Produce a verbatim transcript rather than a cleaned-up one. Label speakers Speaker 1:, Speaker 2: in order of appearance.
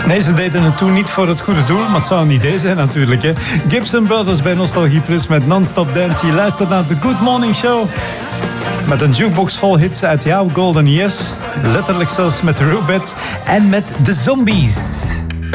Speaker 1: Nee, ze deden het toen niet voor het goede doel, maar het zou een idee zijn natuurlijk. Hè. Gibson Brothers bij Nostalgie Plus met Non-Stop Dance. Je luistert naar de Good Morning Show. Met een jukebox vol hits uit jouw golden years. Letterlijk zelfs met de Rubettes en met de Zombies.